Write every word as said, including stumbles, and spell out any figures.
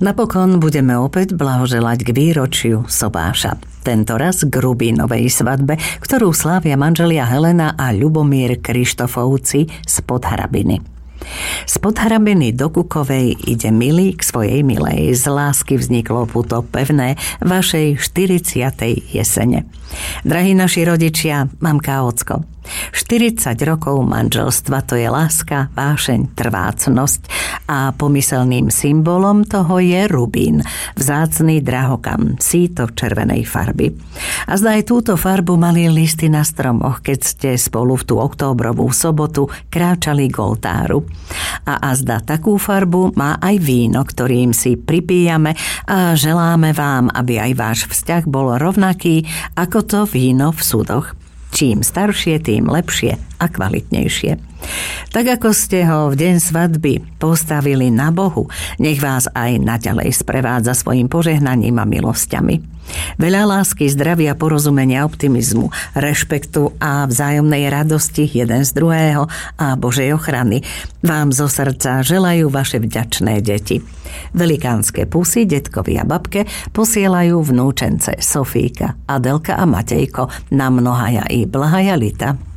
Napokon budeme opäť blahoželať k výročiu sobáša. Tento raz k rubínovej svadbe, ktorú slávia manželia Helena a Ľubomír Krištofovci z Podhrabiny. Z Podhrabiny do Kukovej ide milý k svojej milej. Z lásky vzniklo puto pevné vašej štyridsiatej jesene. Drahí naši rodičia, mamka a ocko, štyridsať rokov manželstva, to je láska, vášeň, trvácnosť a pomyselným symbolom toho je rubín, vzácny drahokam, síto červenej farby. A zdá aj túto farbu mali listy na stromoch, keď ste spolu v tú októbrovú sobotu kráčali k oltáru. A azda takú farbu má aj víno, ktorým si pripíjame a želáme vám, aby aj váš vzťah bol rovnaký ako to víno v súdoch. Čím staršie, tým lepšie a kvalitnejšie. Tak ako ste ho v deň svadby postavili na Bohu, nech vás aj naďalej sprevádza svojim požehnaním a milosťami. Veľa lásky, zdravia, porozumenia, optimizmu, rešpektu a vzájomnej radosti jeden z druhého a Božej ochrany vám zo srdca želajú vaše vďačné deti. Velikánske pusy detkovi a babke posielajú vnúčence Sofíka, Adelka a Matejko na mnohaja i blahaja lita.